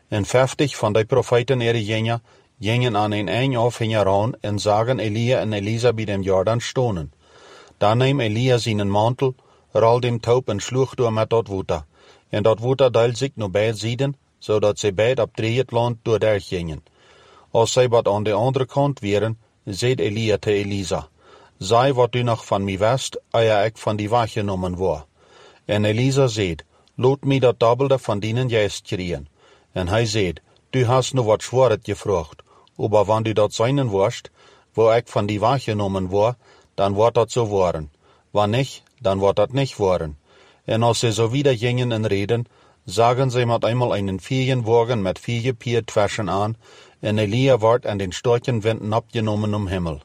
En 50 van die profeten gingen aan een eind af heen en zagen Elia en Elisa bij dem Jordan stonen. Dan neem Elia zijn mantel, rolde hem taub en sloeg door met dat water. En dat water deelde zich naar beide zijden, zodat zij beide op 3 het land doorheen gingen. Als zij wat aan de andere kant waren, zei Elia te Elisa, zei wat u nog van mij wist, eer ik van die weggenomen word. En Elisa zei, laat mij dat dubbelde van dienen geest krijgen. En hij zei, du hast nu wat zwaarheid gevraagd, maar wanneer du dat zijn worst, waar ik van die weggenomen word, dan wordt dat zo worden. Wanneer niet, dan wordt dat niet worden. En als ze zo wieder gingen en reden, zagen ze met eenmaal een 4 wagen met 4 pier twersen aan, en Elia wordt aan den sterken wind opgenomen hemel.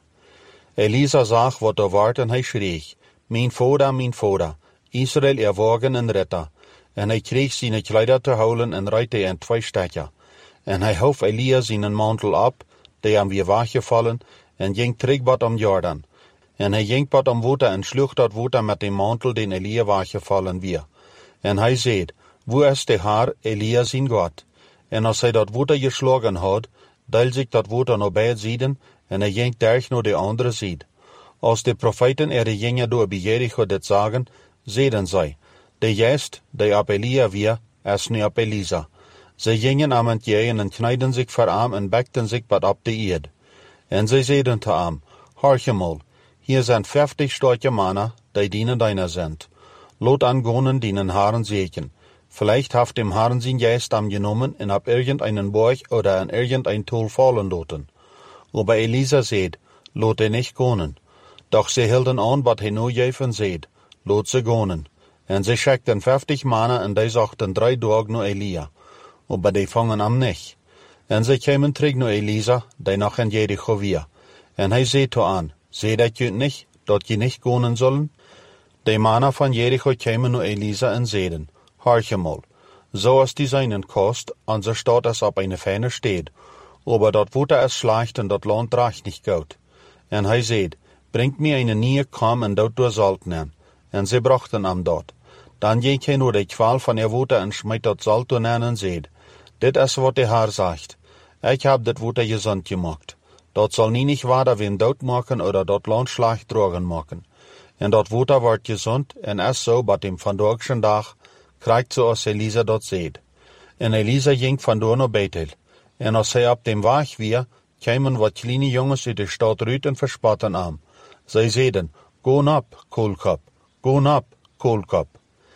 Elisa zag wat er wordt en hij schreef, mijn vader, Israël wagen en retter. En hij kreeg zijn kleider te houden en reikte in 2 stukken. En hij hoef Elia zijn mantel op, die hem weer weggevallen, en ging terug bad om Jordan. En hij ging bad om water en sloeg dat water met de mantel den Elia weggevallen weer. En hij zei, wo is de Heer, Elia zijn God? En als hij dat water geslagen had, deelde zich dat water naar beide zijden, en hij ging terug naar de andere zijde. Als de profeten gingen door bij Jericho dit zagen, zeiden zij, de geest die op Elia weer, is nu op Elisa. Zij gingen aan het jagen en knijden zich voor hem en bekten zich bad op de eerd. En zij zeiden te hem, hoorgemol, hier zijn 50 sterke mannen, die dienen deiner zijn. Laat aangonen dienen Herren zegen. Vielleicht heeft dem Herren zijn geest genomen en op irgendeinen borg oder in irgendein Tool vallen laten. Aber Elisa zei, laat hij niet gonen. Doch ze hielden aan wat hij nu geven zei, laat ze gonen. En ze schickten 50 mannen en die zochten 3 dagen naar Elia. Aber die vangen hem niet. En ze kwamen terug naar Elisa, die nog in Jericho weer. En hij zei to aan, zei dat je niet, dat je niet gonen zullen? De mannen van Jericho kwamen naar Elisa en zeiden, hoorgemol, zoals die zijn kost, onze stad is op een fijne stad, aber dat water is slecht en dat land draagt niet goed. En hij zei, brengt mij een nieuwe kam en dat door zalt nemen. En ze brachten hem dat. Dan ging hij naar de kwal van het water en smijt dat zalt door nemen en zei, dit is wat de Heer zegt, ik heb dit water gezond gemaakt. Dat zal niet waarder wien dood maken oder dat land slecht drogen maken. En dat water wordt gezond en is zo wat hem vandaag dag krijgt zoals Elisa dat zei. En Elisa ging vandoor naar Bethel. En als hij op dem weg weer, kwamen wat kleine jongens uit de stad uit en verspotten hem. Zij zeiden, go op, koolkop, go op, koolkop.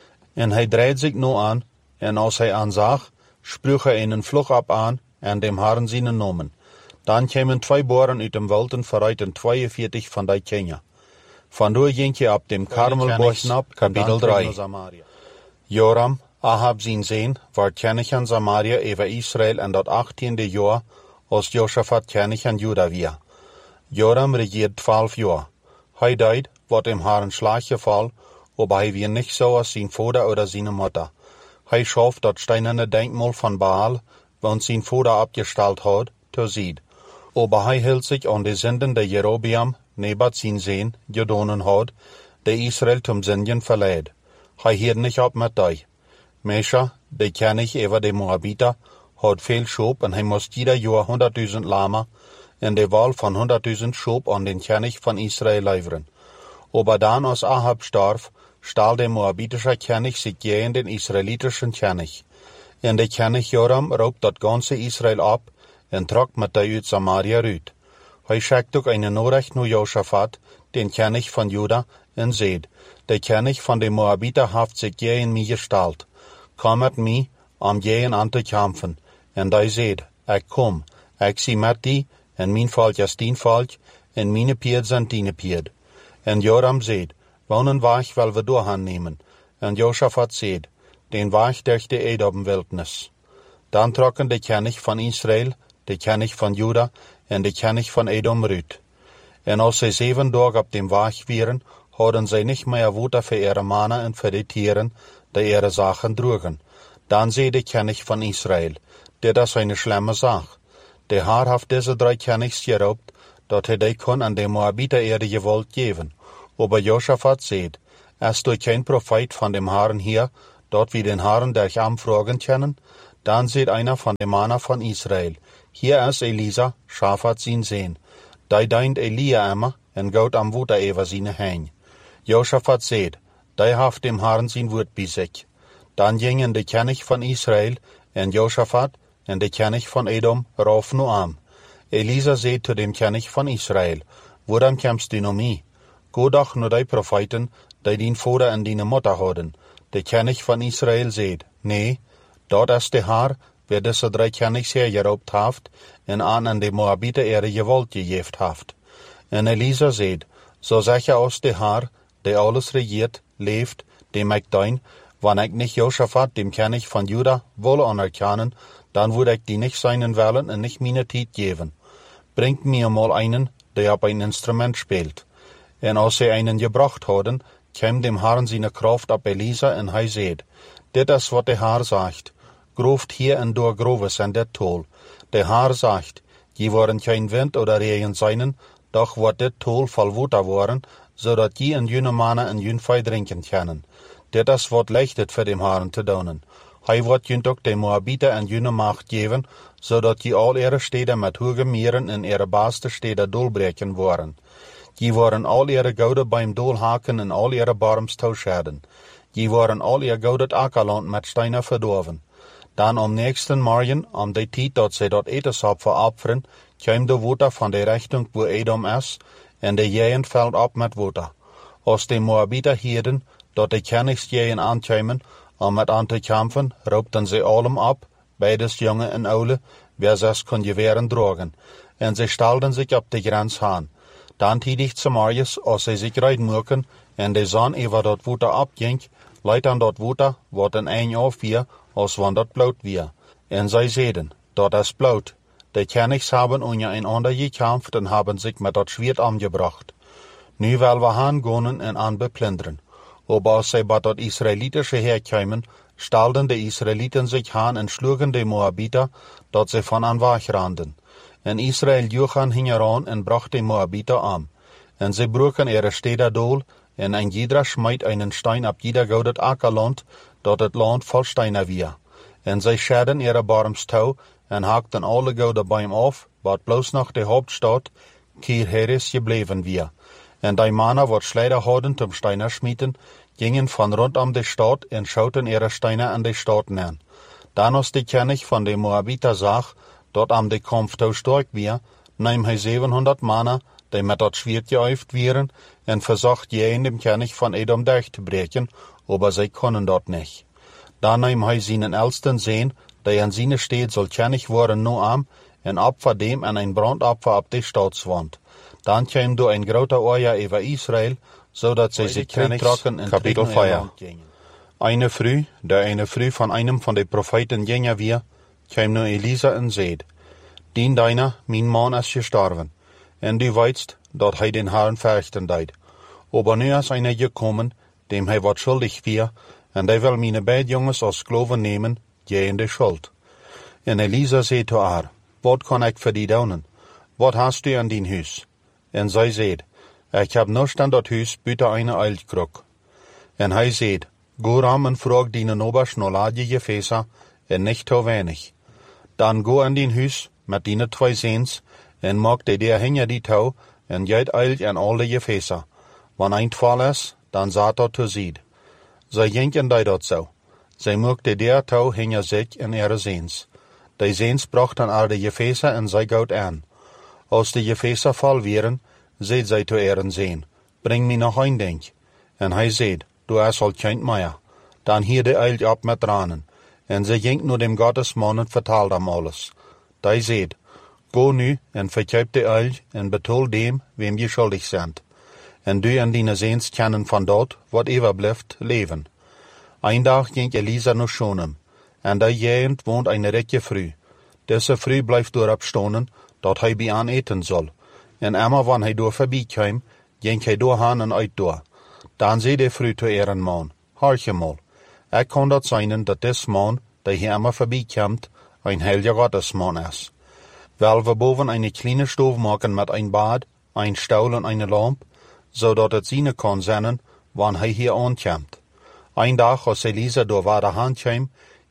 En hij draaide zich nu aan, en als hij aanzag, spruch hij een vlug op aan, en dem Herren zijn nomen. Dan kwamen 2 boeren uit dem veld en verrijden 42 van die kinderen. Vandoor ging hij op dem Karmelbos op, kapitel 3. Joram, Ahab zijn zoon, werd koning in Samaria over Israël in dat 18e jaar, als Josaphat koning in Juda weer. Joram regeerde 12 jaar. Hij deed wat hem Herren slag geval, aber hij weer niet zoals zijn vader oder zijn moeder. Hij schoof dat steinerne denkmal van Baal, want zijn vader opgesteld had, terzijde. Aber hij hield zich aan de zinden die Jerobeam, Nebat zijn zoon, gedaan had, die Israël zum Sündigen verleid. Hij hield niet op met die. Mesha, de koning over de Moabiter, had veel schoop en hij moest ieder jaar 100.000 lamen en de wal van 100.000 schoop aan den koning van Israël leveren. Aber dan als Ahab starf, stahl de Moabitische koning zich tegen den Israelitischen koning. En de koning Joram rook dat ganze Israël op en trok met die uit Samaria uit. Hij schickt ook een Nachricht naar Josaphat, den koning van Juda, en zei, de koning van de Moabiter heeft zich tegen mij gesteld. Kom met mij, om tegen aan te kampen. En die zei, ik kom, ik zie met die, en mijn volk is dien volk, en mijn pied zijn dien pied. En Joram zei, wonen weg wil we doorgaan nemen. En Josaphat zei, den weg durch de Edom-wildnis. Dan trokken de koning van Israël, de koning van Juda en de koning van Edom uit. En als zij 7 dagen op dem weg waren, hadden zij niet meer water voor ihre mannen en voor de tieren, die ihre zaken droegen. Dan zei de koning van Israël, dit is een schlimme zaak. De Heer heeft deze 3 konings geroepen, dat hij die kon aan de Moabiter ihre geweld geven. Aber Josaphat zei, is er geen profeet van dem Herren hier, dat we den Herren durch hem vragen kunnen? Dan seht einer van de Manner van Israël, hier is Elisa, Schafat zien zeen. Die deint Elia immer, en gout am water over sine hein. Josaphat seht, die haft dem Herrn zijn woord bij zich. Dan gingen de König van Israël, en Josaphat, en de König van Edom, rauf nu am. Elisa seht zu dem König van Israël, woran kämst du nu mee? Go doch nu die Propheten, die dien Vater en dine Mutter hadden. De König van Israël seht, nee, dort is de Haar, wer deze 3 Königs hergeroopt haft, en aan de Moabiter ihre Gewalt gegeven haft. En Elisa seht, so zeg aus de Haar, die alles regiert, leeft, dem ik dein, wann ik nicht Josaphat, dem König van Juda, wolle anerkennen, dann würde ich die nicht seinen wählen en nicht meine Tijd geben. Bringt mir mal einen, der op ein Instrument spielt. En als sie einen gebracht hadden, käm dem Herrn seine Kraft op Elisa en hij seht, dit is wat de Herr sagt, groeft hier en door groves en dit tol. De Herr sagt, je worden kein Wind oder Regen seinen, doch wordt dit tol voll Water worden, zodat je en jene mannen en jene vee drinken können. Dit is wat lechtet für dem Herrn te doen. Hij wordt junt ook de Moabiter en jene macht geven, zodat je al ihre steden met hoge meren en ihre baaste steden dolbreken worden. Je worden al ihre gouden beim dolhaken en al ihre barms tauschheden. Je worden al ihr goudet akkerland met steinen verdorven. Dan am nächsten Morgen, am de tijd dat zij dat etensap verapferen, kwam de water van de richting wo Edom is, en de jeën veld op met water. Als de Moabiter hielden, dat de Königsjeën aankwamen, om met aan te kämpfen, roepten ze allem op, beides jonge en oude, wer zes kon geweren drogen, en ze stelden zich op de grens aan. Dan tiedig zum morgens, als ze zich rijden moeken, en de zon over dat water opging, leidt aan dat water, wat een of weer, als wann dat bloot weer. En zij zeiden, dat is bloot. De Königs haben untereinander gekämpft en haben sich met dat Schwert angebracht. Nu wel we aangonen en aanbeplunderen. Aber als zij bij dat Israelitische Heer kwamen, stelden de Israeliten zich aan en schlugen de Moabiter, dat ze van aan wegranden. En Israël joeg hingeran en bracht de Moabiter aan. En ze broken ihre steden dool, en ein jeder schmeit einen Stein ab jeder goudet Ackerland, dat het land vol steinen weer. En zij scherden ihre barms touw, en hakten alle gouden beim af, wat bloos nog de Hauptstadt, Kirheres gebleven weer. En die mannen wat Schleider hadden zum Steiner schmieden, gingen van rondom de stad en schauten ihre Steine an de stad neer. Dan als de König van de Moabiter zag, dat am de Kampf touw stark weer, neem hij 700 mannen, die met dat Schwert geüft wieren, en verzocht je dem König van Edom durch te breken, aber zij konden dat nicht. Dan neem hij zijn ältesten Sehn, die an seine steht, soll König worden nu am, en opfer dem en ein Brandopfer op de Staatswand. Dan kwam door ein groter Oorlog über Israel, zodat zij zich trokken en Kapitel 4. Eine Früh von einem von de Propheten gingen wir, kwam nu Elisa en zeid, dien deiner, mijn man is gestorven, en du weißt, dat hij den Herrn verrichten deed. Aber nu is einer gekommen, dem hij wat schuldig weer, en hij wil meine beide jongens als Skloven nemen, in de schuld. En Elisa zei to haar, wat kan ik voor die doen? Wat hast du an dien huis? En zij zei, ik heb nichts an dat huis buiten eine Eilkruk. En hij zei, go ram en frag die nobers no ladje gefäßer, en nicht te wenig. Dan go an dien huis, met die 2 Sehns, en maak de der hinger die touw, en jeit eilt en alle gefäßer. Wann ein Fall is, dan zaat dat te zied. Zij jinken die dat zo. Zij maakte der touw hinger zich en ihre Sehns. Die Sehns brachten al de gefäßer en zij goud aan. Als de gefäßer voll wären, seht zij to ihren Sehn, bring mi noch ein denk. En hij seht, du es al kein mehr. Dan hier de eilt op met tranen. En ze ging nu dem Gottesmann en vertelt am alles. Die seht, go nu en verkauft de eilt en betol dem, wem je schuldig sind. En du en dine Sehns kennen van dort, wat overblijft, leven. Ein Tag ging Elisa noch schonen, en die jegend woont eine rechte Früh. Diese Früh blijft door opstonen, dat hij bij aan eten zal. En immer wann hij door voorbij kwam, ging hij door aan en uit door. Dan zei de Früh to ihren man, harche mal, ik kan dat zijn dat des man, die hier immer voorbij komt, ein heiliger Gottesmann is. Wel we boven eine kleine Stove maken met ein Bad, ein Stuhl en eine Lamp, zodat het zien kan zijn, wann hij hier aankomt. Ein Tag, als Elisa door waar de hand kwam,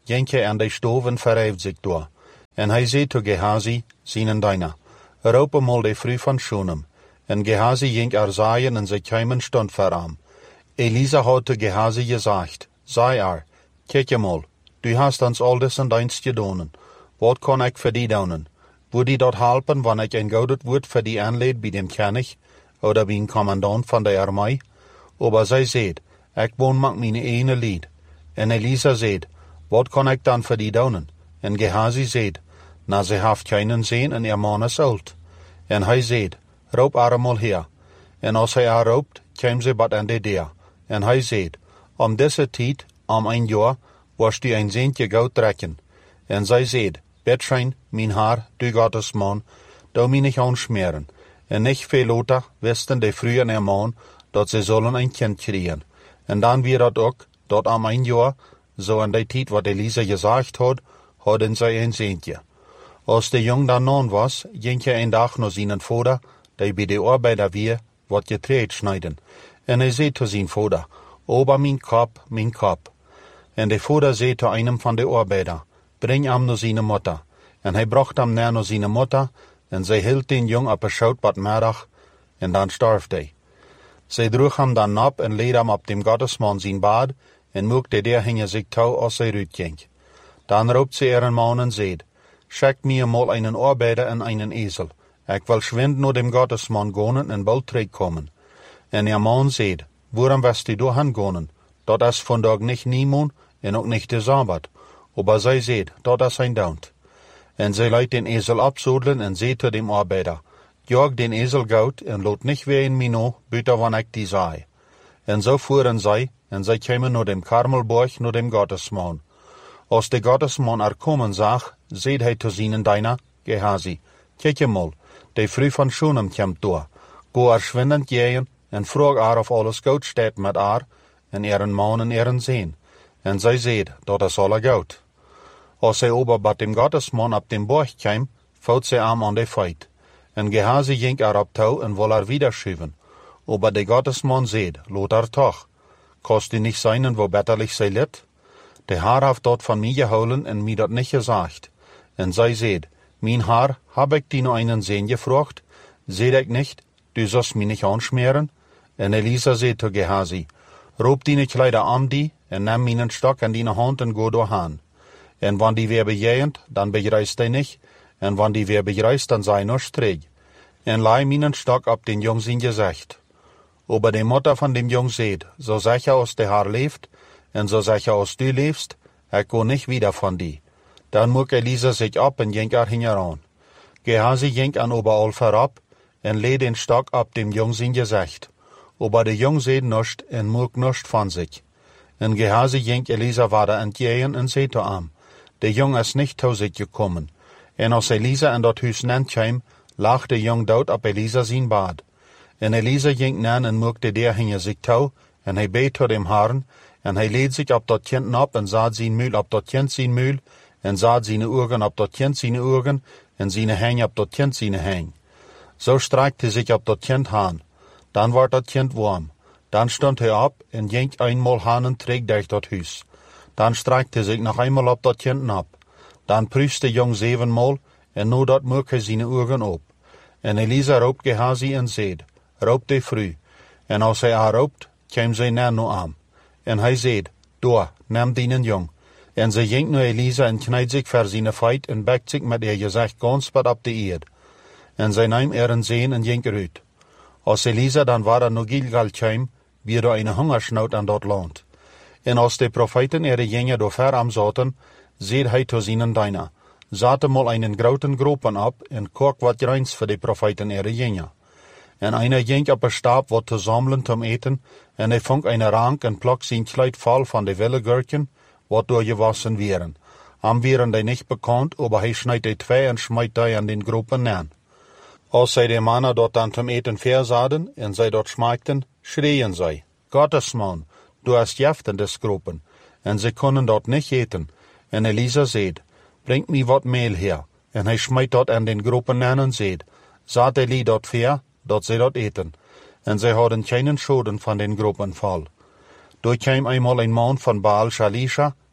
jenk aan de stoof en verrijft zich door. En hij zei tot Gehazi, zijn dienaar, roep hem de vrouw van Shunem. En Gehazi ging zaaien en ze kwamen stond voor hem. Elisa had tot Gehazi gezegd, zei kijk eenmaal, du hast ons al deze dienst gedaan. Wat kan ik voor die doen? Wil die dat helpen wanneer ik een gouden woord voor die aanleid bij dem König, of bij een commandant van de armee? Maar zij zei, ik woon met mijn ene lied. En Elisa zei, wat kan ik dan voor die doen? En Gehazi zei, ze heeft geen zin en haar man is oud. En hij zei, roep eenmaal hier. En als hij haar roept, kwam ze bad aan de deur. En hij zei, om deze tijd, om een jaar, was du een zintje goud trekken. En zij zei, Betschein, mijn haar, du Gottesman, doe mij niet aansmeren. En niet veel later wisten de vrouw en haar man dat ze zullen een kind krijgen. En dan weer dat ook, dat om een jaar, zo in de tijd wat Elisa gezegd had, hadden zij een zintje. Als de jong dan non was, ging hij een dag naar zijn vader, die bij de arbeider weer wat getreed snijden. En hij zei tot zijn vader, ober mijn kop. En de vader zei tot een van de arbeider, breng hem naar zijn moeder. En hij bracht hem naar zijn moeder, en zij hield den jong op een schoot middag, en dan stierf hij. Zij droeg hem dan op en leed hem op dem Gottesman zijn bad, en maakte der hingen zich touw als zij uitging. Dan roept ze een man en zei, schik mij eenmaal einen arbeider en einen ezel. Ik wil schwind naar dem Gottesman gaan en bald terugkomen. En haar man zei, waarom wist u doorheen gaan? Dat is vandaag niet niemand en ook niet de Sabbat. Maar zij zei, dat is een daunt. En zij liet den ezel opzodelen en zei tot dem arbeider, jag den ezel goud en laat niet weer in mij na, buiten wanneer ik die zei. En zo voeren zij, en zij kwamen naar dem Karmelborg, naar dem Gottesman. Als de Gottesman er komen zag, zei hij tot zijn dienaar, Gehazi, kijk eenmaal, de vrouw van Shunem komt door. Go schwindend jeen en vroeg haar of alles goed staat met haar, en een man en een zin. En zij zei, dat is alle goed. Als zij over bij dem Gottesman op dem borg kwam, vouwt zij hem aan de feit. En Gehazi ging op touw en wil wieder schuiven. Maar de Gottesman zei, laat haar toch. Kost u niet zijn wo betterlich zij lit? De haar heeft dat van mij gehouden en mij dat niet gezegd. En zij zei, mijn haar, heb ik die nog einen zin gevraagd? Zei ik niet, du zult mij niet aansmeren? En Elisa zei tot Gehazi, roep die kleider aan die, en neem mijn stok in die hand en go doorheen. En wanneer die weer bejegend, dan begrijst hij niet, en wanneer die weer begrijst, dan zij nog streeg. En lei mijn stok op den jong zijn gezicht. Maar de moeder van dem jong zei, zo zeg je als de haar leeft, en zo zeg je als du leefst, ik go niet wieder van die. Dan moek Elisa zich op en ging er heen. Gehazi ging aan overal voorop, en leed den stok op dem jong zijn gezicht. Maar de jong zei niets en moek niets van zich. En Gehazi ging Elisa verder entgegen en zei tot hem, de jong is niet tot zich gekomen. En als Elisa in dat huis nent kwam, lag de jong dood op Elisa zijn bad. En Elisa ging nan en maakte der hingen zich touw, en hij beet tot dem Herrn, en hij leed zich op dat kind op en zat zijn muil op dat kind zijn muil, en zat zijn ogen op dat kind zijn ogen, en zijn heng op dat kind zijn heng. Zo strekte hij zich op dat kind aan. Dan werd dat kind warm. Dan stond hij op en ging eenmaal aan en terug door dat huis. Dan strekte hij zich nog eenmaal op dat kind op. Dan pruiste de jong 7 en nu dat moek hij zijn ogen op. En Elisa roept Gehazi en zei, roep de vrouw. En als hij haar roept, kwam zij naar hem. En hij zei, door, neem die jong. En zij ging naar Elisa en knijd zich voor zijn feit en bekt zich met haar gezicht gans wat op de eerd. En zij nam een zin en ging eruit. Als Elisa dan waar naar Gilgal kwam, weer er een hongersnood aan dat land. En als de profeten gingen door ver am zaten, zei hij tot zijn dienaar, zat mal einen groten gropen op en kook wat reins voor de profeten gingen. En einer ging op een stap wat te zamelen om eten, en hij vond een rank en plak zijn kleid vol van de willegurken, wat doorgewassen wären. Am wären die niet bekend, maar hij snijdt die 2 en smijt die aan den gropen neer. Als zij de mannen dort dan zum eten verzaden en zij dort smaakten, schreien zij, Gottesman, du hast Jeft in des gropen. En zij konden dort niet eten. En Elisa zei, breng mij wat meel her. En hij smijt dat aan den gropen neer en zei, zat Eli dort ver, dat zij dat eten. En zij hadden geen schoden van den gropen vol. Door kwam eenmaal een man van Baal Shalisha,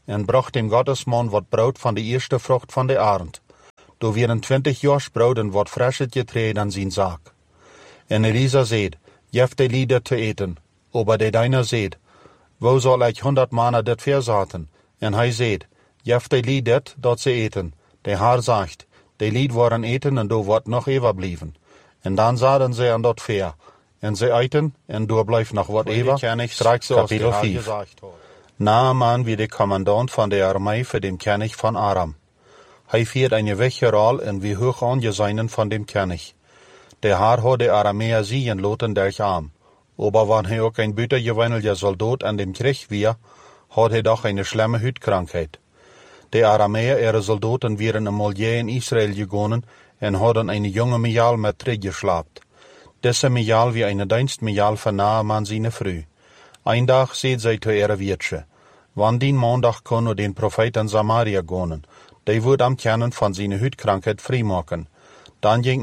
en bracht dem Gottesman wat brood van de eerste vrucht van de arend. Door weer een 20 jaar brood en wat freshet getreden aan zijn zaak. En Elisa zeid, jef de lieden te eten, ober de deiner zeid, wo zal ik 100 mannen dit verzaten? En hij zeid, jef de lied dit, dat ze eten. De haar zegt, de lied waren eten en door wordt nog overblijven. En dan zaten ze aan dat veer. En ze eten en door blijft nog wat over, straks kapitel 5. Naaman wie de commandant van de armee voor dem König van Aram. Hij viert een weggeral en wie hoog aangezienen van dem König. De haar had de Arameer zien loten durch arm. Aber wann hij ook een buitengewinnelde soldaat aan dem Krieg weer, had hij doch een schlimme huidkrankheid. De Arameer ihre soldaten waren een milieu in Israël gegaan en hadden een jonge Mial met teruggeslaapt. Deze Mial wie een dienstmial van Naaman zijn vrouw. Een dag zeid zij te ihre weertje, wann die maandag kon den profeet in Samaria gaan, die wordt am kennen van zijn huidkrankheid vrijmaken. Dan ging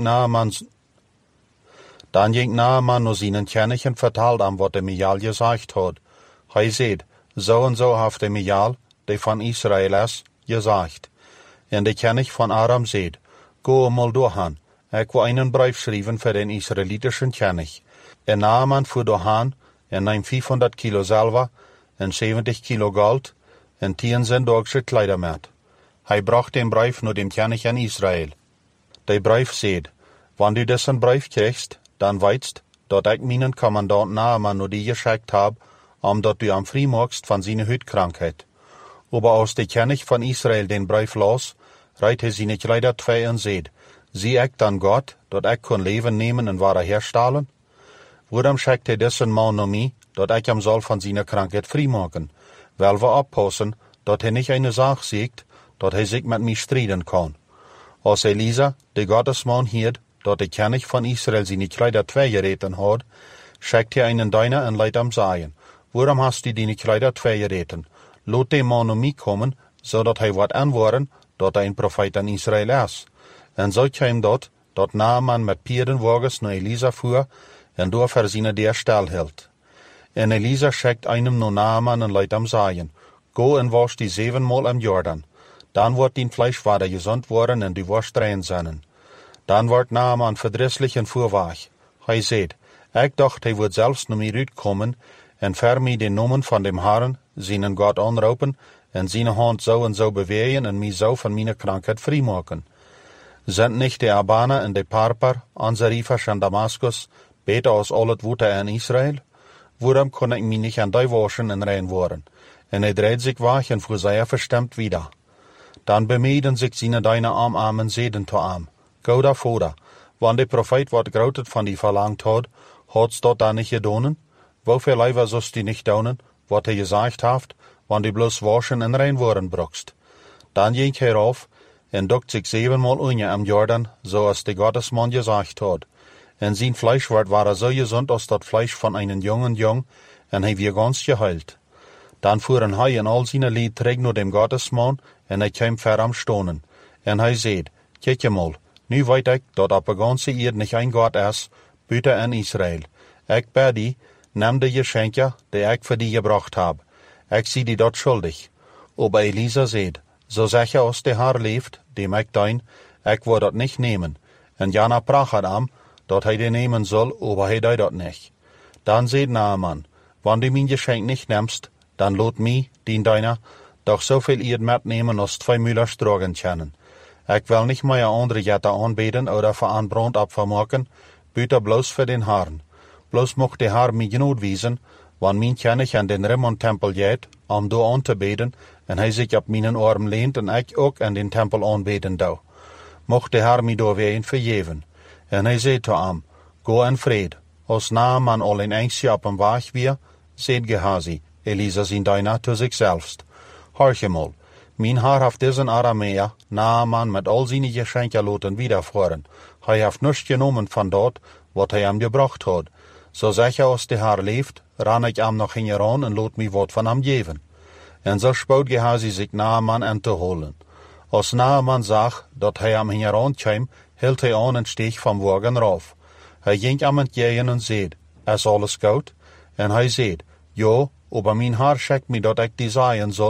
Naaman naar zijn König en vertelde hem wat de Mial gezegd had. Hij zeid, zo en zo heeft de Mial, die van Israël is, gezegd. En de König van Aram zeid, go mal doorgaan, ik wil einen brief schrijven voor den Israelitischen König. En Naaman voer doorgaan en neem 500 kilo zilver en 70 kilo gold en 10 zendogsche kleider met. Hij bracht den brief naar dem König in Israël. De brief zeid, wann du dessen brief krijgst, dan weitst, dat ik mijn commandant Naaman naar die geschikt heb, omdat du am vrijmaakst van zijn huidkrankheid. Aber als de König van Israël den brief las, rijdt hij zijn kleider twee en zeid, zie ik dan God, dat ik kon leven nemen en ware herstellen? Waarom schikt hij dessen man naar mij, dat ik hem zal van zijn krankheid vrijmaken? Wel we oppassen, dat hij niet een zaak ziet, dat hij zich met mij strijden kan. Als Elisa, de Gottesman, hield, dat de König van Israël zijn kleider twee gereten had, schikt hij einen deiner en leidt hem zeggen, waarom hast du die kleider twee gereten? Laat de man naar mij komen, zodat hij wordt aanwoorden, dat hij een profeet in Israël is. En zo kwam dat Naaman met pierenwagens naar Elisa voer, en door voor zijn der stel hield. En Elisa schikt einem naar Naaman en leidt hem zeggen, go en wasch die 7 maal im Jordan. Dan wordt die vlees waarder gezond worden en die worst rein zijn. Dan wordt Naaman verdrisselijk en voerweg. Hij zeid, ik dacht hij wordt zelfs naar mij uitkomen en ver mij de noemen van dem Herren, zijn God aanroepen en zijn hand zo en zo bewegen en mij zo van mijn krankheid vrijmaken. Zijn niet de Abana en de Parper, Anzarifas en Damascus, beter als al het woede in Israël? Waarom kon ik mij niet aan die waschen en rein worden? En hij dreed zich weg en voor zij verstemd wieder. Dan bemeden zich zijn deine armen zeden te arm. Go daarvoor, want de profeet wat groter van die verlangt had dat daar niet gedaan? Wofür leider zost die niet doen, wat hij gezegd heeft, want die bloos waschen en rein worden brokst. Dan ging hij af en dokt zich 7 maal unje am Jordan, zoals de Gottesman gezegd had. En zijn vlees werd zo gezond als dat vlees van een jongen jong, en hij weer ganz geheild. Dan voeren hij en al zijn lied terug naar dem Gottesman, en hij kwam ver am stonen. En hij zeid, kijk je mal, nu weet ik dat op de ganze eerd niet een God is, buiten in Israël. Ik bid die, neem de geschenken die ik voor die gebracht heb. Ik zie die dat schuldig. Aber Elisa zeid, zo zeg je als de Heer leeft, dem ik dien, ik wil dat niet nemen. En Jana prachet hem, dat hij die nemen zal, aber hij deed dat niet. Dan zeid Naaman, wanneer du mijn geschenk niet neemst, dan laat mij, dien deiner, doch zoveel eerd metnemen als 2 müllers drogen kennen. Ik wil niet meer andere jetten aanbeden oder voor een brandopfer maken, buiten bloos voor den Herrn. Bloos mocht de Heer mij genoeg wezen, wanneer mijn König aan den Rimmon-tempel gaat, om door aan te beden, en hij zich op mijn arm leent en ik ook aan den tempel aanbeden doe. Mocht de Heer mij door weer vergeven. En hij zei te hem, go in vrede. Als Naaman al een eindje op een weg weer, zeid Gehazi, Elisa zijn deiner te zichzelfs. Hoor je mal, mijn Heer heeft deze Arameer, Naaman met al zijn geschenken laten wiedervoeren. Hij heeft niets genomen van dat, wat hij hem gebracht had. Zo zeg je als de Heer leeft, ran ik hem nog in aan en laat mij wat van hem geven. En zo spoot Gehazi zich Naaman aan te holen. Als Naaman zag dat hij hem in aan kwam, hield hij aan en steeg van wagen raaf. Hij ging hem entgegen en zeid, is alles goed? En hij zeid, ja, aber mijn Heer schikt mij dat ik die zeggen zal,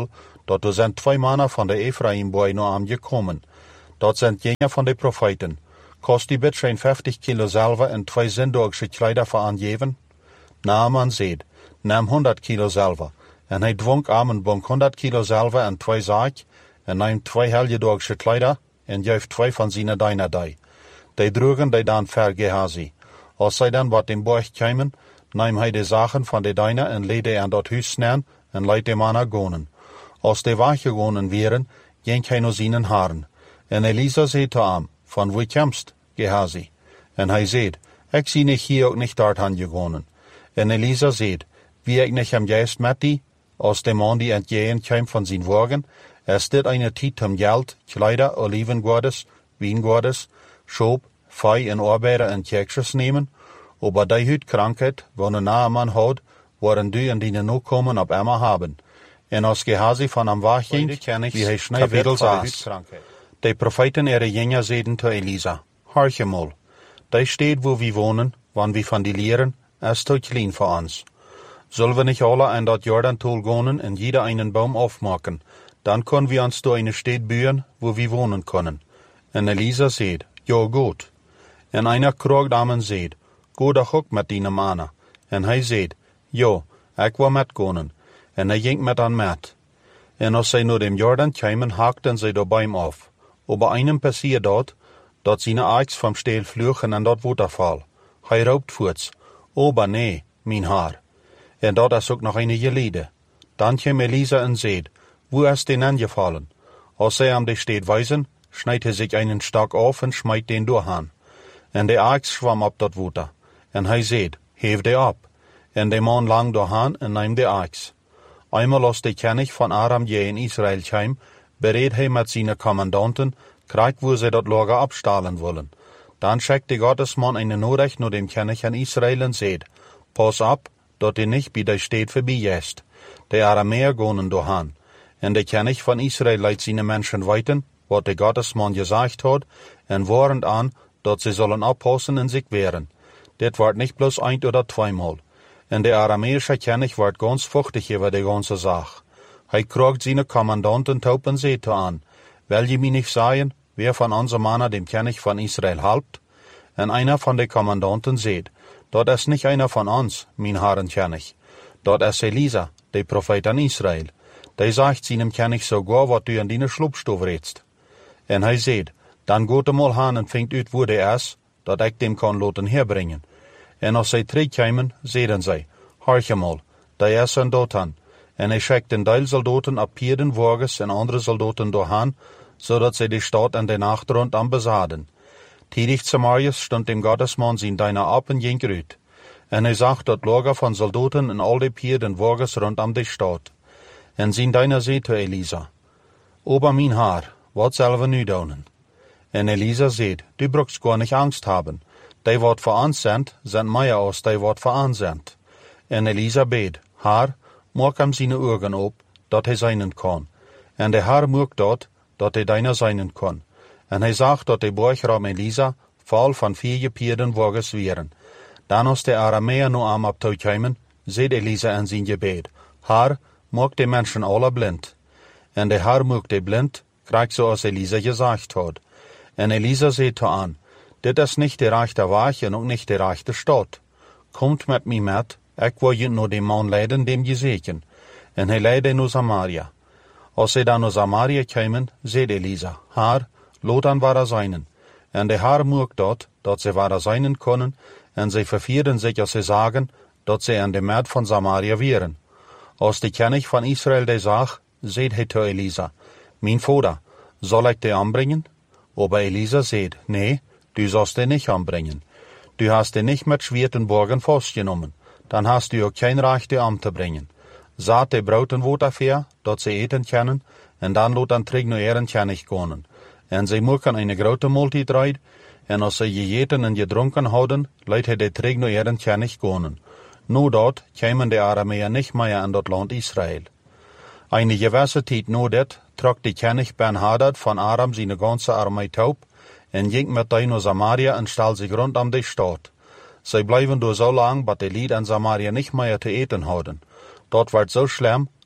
Dort sind 2 Männer von der Ephraim-Boy Noam gekommen. Dort sind jener von den Propheten. Kost die bitte ein 50 Kilo Salve und 2 sindorgische Kleider verangeben? Naaman seht, nahm 100 Kilo Salve. En hij dwong Amen bunk 100 Kilo Salve en 2 zaak, en neemt 2 heldendorgische Kleider, en geeft 2 van zijn deiner dij. Die droegen die dan ver Gehazi. Als zij dan wat in Borg kwamen, neem hij de zaken van de deiner en leed hij aan dat huis neer, en leidt de mannen gonen. Als de weggegonen wären, ging hij naar zijn haren. En Elisa zei te hem, van wo komst, Gehazi? En hij zei, ik zie niet hier ook niet dort gegonen. En Elisa zei, wie ik niet am geest met die, als de man die entgehen kwam van zijn wagen, is dit eine tijd om geld, kleider, olivengordes, wiengordes, schoop, fei en arbeider en kerkjes nemen, aber die hut krankheid, wanneer Naaman houdt, waren die en die nu komen op Emma hebben. En als Gehazi van hem wegging, wie hij schnell wedel saß. De Propheten ihre Jünger zeiden te Elisa, horche mal, die steht wo wir wohnen, wann wir von die lehren, ist zu klein für uns. Sollen wir nicht alle an dat Jordantal gehen und jeder einen Baum aufmachen, dann können wir uns da eine Stadt bauen, wo wir wohnen können. Und Elisa sagt, ja gut. Und einer kragt am und sagt, geh doch auch mit deinem Mann. Und hij sagt, ja, ich will mitgehen. Und hij ging mit an mit. Und als sie nur dem Jordan kamen, hakten sie da Baum auf. Aber einem passiert dort, dat seine Axt vom Steel vlugen en dat Waterfall. Hij roopt voorts, aber nee, mein Haar. En dat is ook nog eine geleden. Dan kwam Elisa en zei, wo ist den angefallen? Als sie am de Stadt weisen, schneidt hij sich einen Stock auf und schmeißt den durchhan. En de Axt schwamm ab dat Water. En hij zei, hef de ab. En de man lang durchhan en neem de Axt. Einmal als de König von Aram je in Israel kwam, beredt hij met zijn Kommandanten, kriegt wo sie dat Lager abstahlen wollen. Dan schickt de Gottesmann eine Nachricht nur dem König in Israel und sagt, pass ab, dat die nicht bei der Stadt vorbeigehst. De Aramäer gonen dohan. En de König von Israel leidt seine Menschen weiten, wat de Gottesmann gesagt hat, en warnt an, dat sie sollen abpassen und sich wehren. Dit wordt nicht bloß ein oder zweimal. En de aramäische König wordt ganz fuchtig über die ganze Sache. Hij kragt seine Kommandanten taub und sagt an, will je mir nicht sagen, wer von unseren Männern dem König von Israel halbt? En einer von den Kommandanten sagt, dort ist nicht einer von uns, mein Herren König. Dort ist Elisa, der Prophet an Israel. Der sagt seinem König sogar, was du in deine Schlupfstuf redst. En hij sagt, dann geht mal hin und fängt ut, wo der ist, dat ich dem kann loten herbringen. En als sie terugkomen, zeiden zij, horche mal, der ist ein Dotan. En hij schickt den Teil Soldaten ab Pierden Wagens en andere Soldaten doorhan, zodat sie die Stadt an der Nacht rund am besaden. Tidig Samarias stund dem Gottesmann sein deiner ab und ging rüt. En hij zag dat Lager von Soldaten en al die Pierden Wagens rund am die Stadt. En zijn deiner zei te Elisa, ober mein Haar, wat zullen we nu doen? En Elisa zei, du brauchst gar nicht Angst haben. Die wat voor ons sind mehr als die wat voor ons sind. En Elisa beet, Haar, maak hem seine Augen op, dat hij seinen kann. En de Haar maakt dat hij deiner seinen kann. En hij zag dat de Borgram Elisa voll van 4 Pierden Wagens wären. Dan als de Aramäer nu am abtaukamen, zei Elisa in zijn gebed, Haar, maak de Menschen alle blind. En de Haar maakt de blind, krijgt zoals Elisa gesagt hat. En Elisa zei te aan, dit is nicht de rechte Weg en ook nicht de rechte Stadt. Kommt mit mir mit, ik wil je nur dem Mann leiden, dem je zeken. En hij leidde naar Samaria. Als sie dann naar Samaria kwamen, zei Elisa, Haar, lot an waar seinen. En de Haar mocht dat sie waar seinen können, en sie vervierden sich, als sie sagen, dat sie an dem Markt von Samaria wären. Als de König von Israel de zag, zei hij te Elisa, mein Vater, soll ich de anbringen? Aber Elisa zei, nee, du sollst den nicht anbringen. Du hast den nicht mit Schwert und Borgen festgenommen, dann hast du auch kein Recht, die anzubringen. Saat de Brauten wo dafür, dat sie eten können, en dann lot an trig nur ihren König gehen. En sie machen eine große Multitreid, en als sie gegeten en gedrunken houden, leidt hij de trig nur ihren König gehen. Nur dort kämen die Aramäer nicht mehr an das Land Israel. Eine gewisse Zeit nur dat trug die König Ben-Hadad von Aram seine ganze Armee taub, en ging mit denen naar Samaria en stal sich rund am die Stadt. Sie bleiben door so lang, bis die Lied an Samaria nicht mehr zu eten houden. Dort wird so schlimm,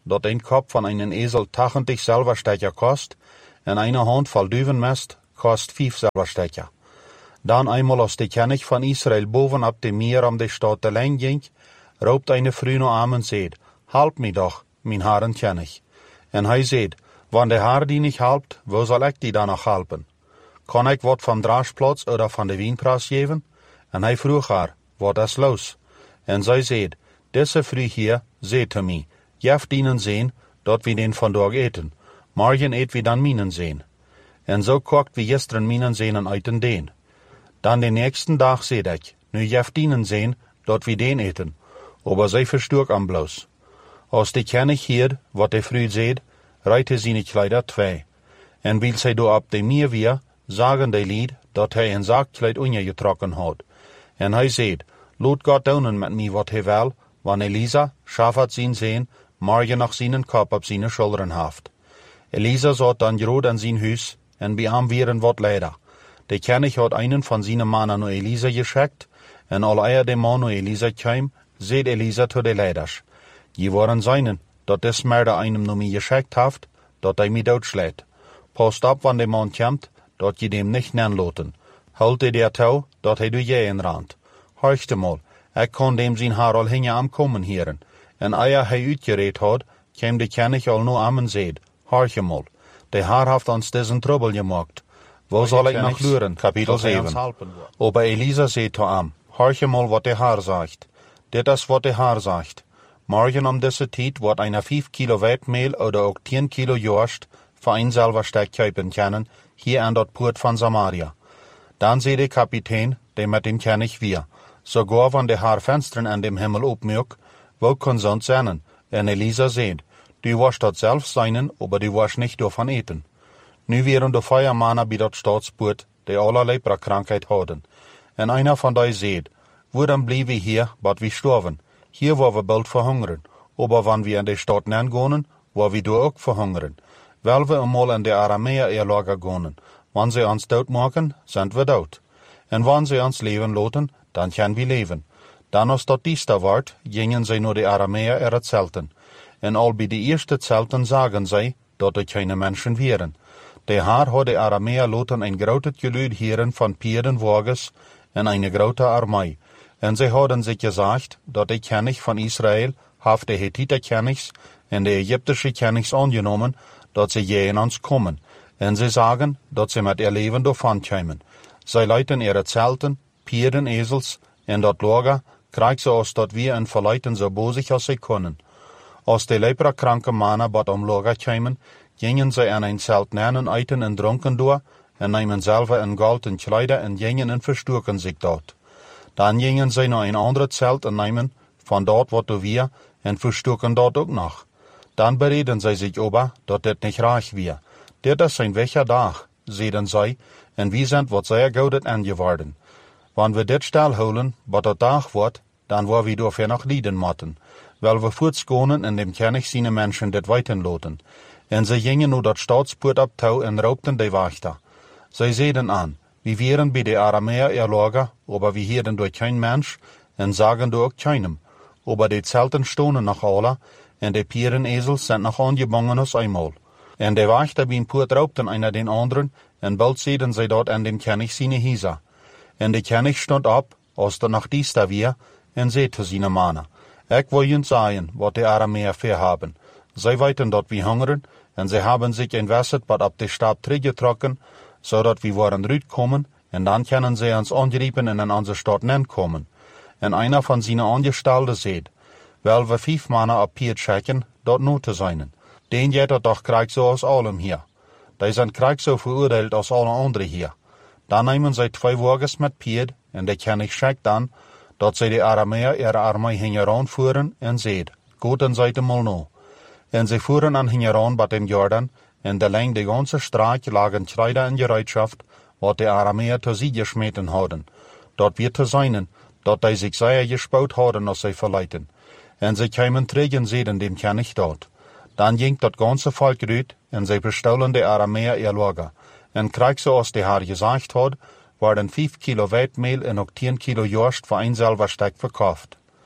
dat een kop van einen Esel 80 Silberstecher kost, en eine handvol duivenmest kost 5 Silberstecher. Dan einmal als de König van Israël bovenop de meer om de stad te lijn ging, roept eine Frau naar hem en zegt, help me doch, mijn Herren König. En hij zegt, wanneer de Herr die niet helpt, wo zal ik die dan nog helpen? Kan ik wat van Draagplaats oder van de Wienpras geven? En hij vroeg haar, wat is los? En zij zegt, deze Frau hier, zegt te mij, jeft ihnen zien, dat we den vandaag eten. Morgen eet we dan minen zien. En zo kocht we gisteren minen zien uit den deen. Dan de nächsten dag zegt ik, nu jeft ihnen zien, dat we den eten. Aber zij versturk am bloos. Als de König hier, wat de Frau zegt, reite seine Kleider 2. En wil zij door op de meer weer, sagen de lied, dat hij een zakkleid getrokken had. En hij zegt, laat God doen met mij wat hij wil, wanneer Elisa, schaffert zijn zeen, morgen nog zijn kop op zijn schouderen haft. Elisa zat dan groot aan zijn huis, en bij hem weer wat leider. De König had einen van zijn mannen naar Elisa geschickt, en al de man naar Elisa kwam, zegt Elisa tot de leiders, je waren seinen, dat de smerde einem naar mij geschickt heeft, dat hij mij doodschlägt. Past op wanneer de man komt, dat je dem nicht nenloten. Houd hij der touw, dat hij door je rand. Horchte mal, ik kon dem zijn haar al hinge am komen hieren. En eer hij uitgereed had, kwam de König al nu am en zeid, horche mal, de haar heeft ons diesen trouble gemaakt. Wo zal ik nog luren? Kapitel 7. Aber Elisa zei to am, horche mal wat de haar zegt. Dit is wat de haar zegt. Morgen om deze tijd wordt einer 5 kilo Weitmehl oder ook 10 kilo Jorst voor een Silbersteck kaufen können, hier an dat Poort van Samaria. Dan zei de Kapitän, der mit dem König wir, sogar wenn de haar Fenstern an dem Himmel opmjuk, wo kon sonst sein? En Elisa zei, du warst dort selbst seinen, aber du warst nicht davon eten. Nu wären de Feuermannen bij dat Staatspoort, die allerlei Krankheit hadden. En einer von die zei, woran blieb wir hier, bat wir sterven? Hier waar we bald verhungeren, aber wenn wir in de Stadt neergehen, waar we door ook verhungeren. Wel we eenmaal in de Aramäer Lager gaan. Wenn sie uns dood maken, sind wir dood. En wenn sie uns leven laten, dan gaan we leven. Dan als dat diester wordt, gingen zij naar de Aramäer ihre Zelten. En al bij de eerste Zelten zagen zij, dat er keine Menschen wären. De Herr had de Aramäer laten een groot geluid heren van Pierdenwagens en eine grote Armee. En zij hadden zich gezegd, dat de König van Israël heeft de Hethiter Königs en de Egyptische Königs aangenomen, dat ze je in ons komen. En ze sagen, dat ze met ihr leven davon komen. Zij leiten ihre Zelten, Pierden, Esels, en dat Lager, krijgen ze als dat wir en verleiten zo bozig als ze kunnen. Als de leprakranke mannen bad om Lager komen, gingen zij aan een Zelt nemen, eten en dronken door, en nemen zelf een gouden kleider en gingen en versturken zich dort. Dan gingen zij naar een ander Zelt en nemen van dort wat du wir, en versturken dort ook nog. Dan bereden zij zich over, dat dit niet reich wir. Dit is een wecher dag, zeiden zij, en wie zijn wat zeer goud aangeworden. Wanneer we dit stilhouden, wat het dag wordt, dan waar we dafür nog lieden moeten. Wel we voortskonen en dem König zijn mensen dit weten laten. En ze gingen nu dat Staatspoort op touw en roopten de wachter. Zij zeiden aan, we wären bij de Aramäer Lager, aber we hielden door kein Mensch, en zagen door ook keinem. Aber de Zelten stonen nog alle, en de Pierenezels zijn nog aangebangen als eenmaal. En de wachter bij een poort roopten einer den anderen, en bald zeiden zij dort an dem König seine Hieser. En de König stond op, als er nog diester weer, en zei te seine mannen, ik wil jullie zeggen, wat de Aramäer verhaben. Zij weten dat we hungeren, en zij hebben zich een Wasser wat op de Stab teruggetrokken, zodat we waren uitkomen, en dan kunnen zij ons angrijpen en in onze stad komen. En einer van zijn Angestalten zei, wel we 5 mannen op Piet checken, dat nu te zijn. Den jet dat toch krijgt zo als allem hier. Die zijn krijgt zo veroordeeld als alle anderen hier. Dan nemen zij 2 wagens met Piet, en de König schickt dan, dat zij de Aramäer ihre Armee hingeran voeren, en zeid, goed en zijt mal nu. En zij voeren aan hingeran bij dem Jordan, en de lijn de ganze straat lagen Kleider en Gereitschaft, wat de Aramäer te sie geschmeten hadden. Dat weer te zijnen, dat die zich zeer gespout hadden als zij verleiten. En zij kwamen terug en zeiden dem König dort. Dan ging dat ganze volk uit, en zij bestohlen de Aramäer ihr Lager. En kreeg zoals de Herr gezegd had, worden 5 kilo Weitmehl en ook 10 kilo Jorst voor een Silbersteck verkauft.